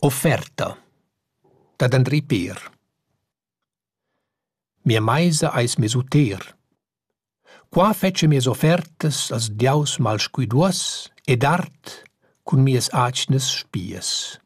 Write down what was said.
Offerta dad Andrei Peer. Mia meisa eis mes uter. Qua fece mias offertas als diaus mal scuiduos ed art cun mias atgnas spias.